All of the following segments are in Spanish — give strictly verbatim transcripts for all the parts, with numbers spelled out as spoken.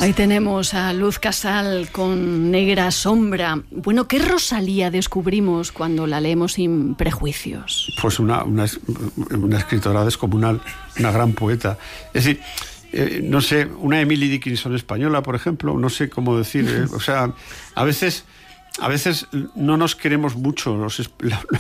Ahí tenemos a Luz Casal con Negra Sombra. Bueno, ¿qué Rosalía descubrimos cuando la leemos sin prejuicios? Pues una, una, una escritora descomunal, una gran poeta. Es decir, eh, no sé, una Emily Dickinson española, por ejemplo, no sé cómo decir, eh, o sea, a veces... A veces no nos queremos mucho, los, los,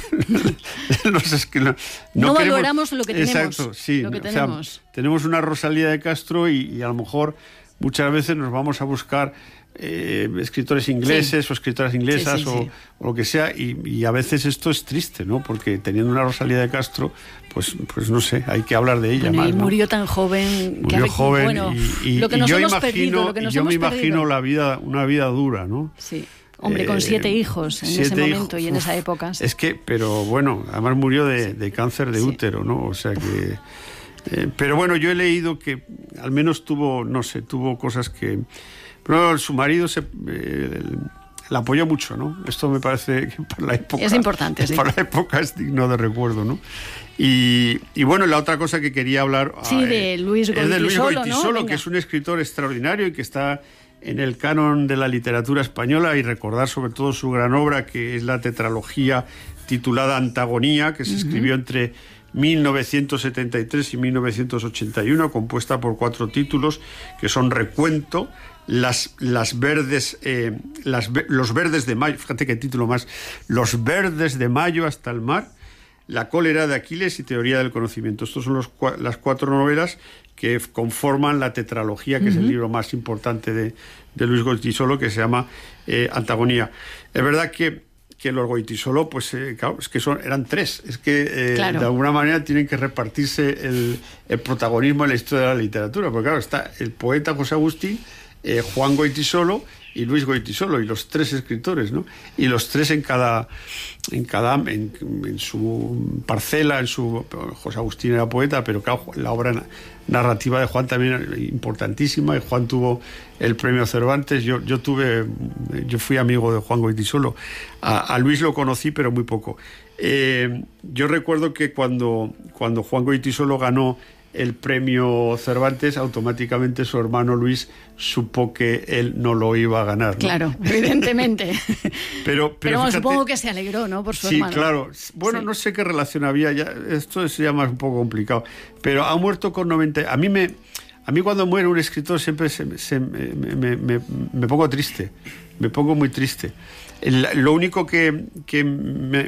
los no, no, no queremos, valoramos lo que tenemos. Exacto, sí. Lo que o tenemos. Sea, tenemos una Rosalía de Castro y, y a lo mejor muchas veces nos vamos a buscar eh, escritores ingleses sí. o escritoras inglesas sí, sí, o, sí. o lo que sea y, y a veces esto es triste, ¿no? Porque teniendo una Rosalía de Castro, pues, pues no sé, hay que hablar de ella bueno, más. Y ¿no? murió tan joven. Murió que, joven bueno, y, y, lo que y nos yo hemos imagino, perdido, lo que nos y yo hemos me imagino perdido. la vida, una vida dura, ¿no? Sí. Hombre, con siete eh, hijos en siete ese momento hijos, y en esa época. Sí. Es que, pero bueno, además murió de, de cáncer de sí. útero, ¿no? O sea que... Eh, pero bueno, yo he leído que al menos tuvo, no sé, tuvo cosas que... Pero su marido se... Eh, la apoyó mucho, ¿no? Esto me parece que para la época... Es importante, sí. Para la época es digno de recuerdo, ¿no? Y, y bueno, la otra cosa que quería hablar... Sí, eh, de Luis Goitisolo, es de Luis Goitisolo, ¿no? que es un escritor extraordinario y que está... en el canon de la literatura española y recordar sobre todo su gran obra que es la tetralogía titulada Antagonía, que se uh-huh. escribió entre mil novecientos setenta y tres y mil novecientos ochenta y uno, compuesta por cuatro títulos que son Recuento, las, las verdes, eh, las, los verdes de mayo, fíjate qué título más, Los verdes de mayo hasta el mar, La cólera de Aquiles y Teoría del conocimiento. Estos son los, las cuatro novelas que conforman la tetralogía, que uh-huh. es el libro más importante de, de Luis Goitisolo, que se llama eh, Antagonía. Es verdad que, que los Goitisolo, pues eh, claro, es que son, eran tres, es que eh, claro. de alguna manera tienen que repartirse el, el protagonismo en la historia de la literatura, porque claro, está el poeta José Agustín, eh, Juan Goitisolo y Luis Goitisolo, y los tres escritores, ¿no? Y los tres en cada, en cada, en, en su parcela, en su... José Agustín era poeta, pero claro, la obra narrativa de Juan también era importantísima, y Juan tuvo el premio Cervantes. Yo, yo tuve, yo fui amigo de Juan Goitisolo. A, a Luis lo conocí, pero muy poco. Eh, yo recuerdo que cuando, cuando Juan Goitisolo ganó el premio Cervantes, automáticamente su hermano Luis supo que él no lo iba a ganar, ¿no? Claro, evidentemente. pero pero, pero fíjate, supongo que se alegró, ¿no? Por su sí, hermano. Sí, claro. Bueno, sí. no sé qué relación había, ya, esto es ya más un poco complicado. Pero ha muerto con noventa... A mí me... A mí cuando muere un escritor siempre se, se, me, me, me, me pongo triste, me pongo muy triste. El, lo único que, que me,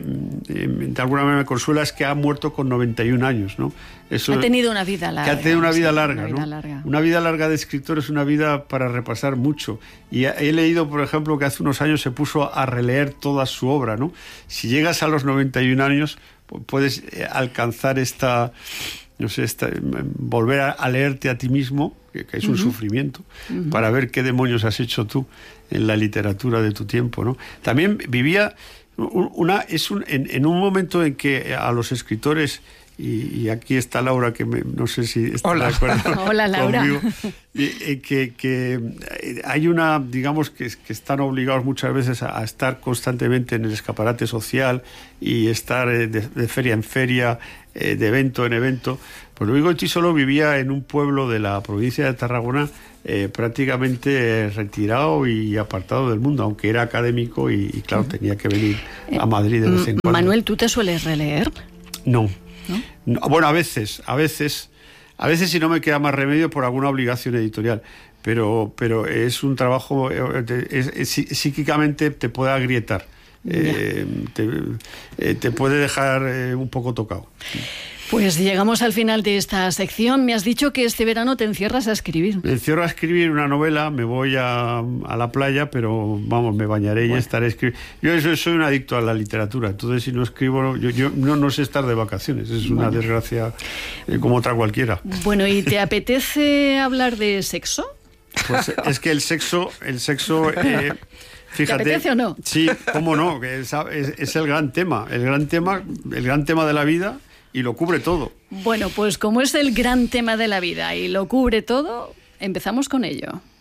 de alguna manera me consuela es que ha muerto con noventa y un años, ¿no? Eso, ha tenido una vida larga. Que ha tenido una vida, sí, larga, una vida ¿no? larga. Una vida larga de escritor es una vida para repasar mucho. Y he leído, por ejemplo, que hace unos años se puso a releer toda su obra, ¿no? Si llegas a los noventa y un años, puedes alcanzar esta... no sé, esta, volver a, a leerte a ti mismo, que, que es un uh-huh. sufrimiento, uh-huh. para ver qué demonios has hecho tú en la literatura de tu tiempo, ¿no? También vivía una, es un, en, en un momento en que a los escritores, y, y aquí está Laura, que me, no sé si está Hola. de acuerdo Hola, Laura. conmigo, y, y que, que hay una, digamos, que, que están obligados muchas veces a, a estar constantemente en el escaparate social y estar de, de feria en feria, eh, de evento en evento. Pues Luis Goitisolo vivía en un pueblo de la provincia de Tarragona eh, prácticamente retirado y apartado del mundo, aunque era académico y, y claro, tenía que venir a Madrid de vez en cuando. Manuel, ¿tú te sueles releer? No. ¿No? No, bueno, a veces, a veces, a veces si no me queda más remedio por alguna obligación editorial, pero, pero es un trabajo, es, es, psíquicamente te puede agrietar, eh, te, eh, te puede dejar eh, un poco tocado. Pues llegamos al final de esta sección. Me has dicho que este verano te encierras a escribir. Me encierro a escribir una novela, me voy a, a la playa, pero vamos, me bañaré bueno. y estaré escribiendo. Yo soy, soy un adicto a la literatura, entonces si no escribo, yo, yo no, no sé estar de vacaciones, es una bueno. desgracia eh, como otra cualquiera. Bueno, ¿y te apetece hablar de sexo? Pues es que el sexo, el sexo... Eh, Fíjate, ¿te apetece o no? Sí, cómo no, que es, es, es el gran tema, el gran tema, el gran tema de la vida. Y lo cubre todo. Bueno, pues como es el gran tema de la vida y lo cubre todo, empezamos con ello.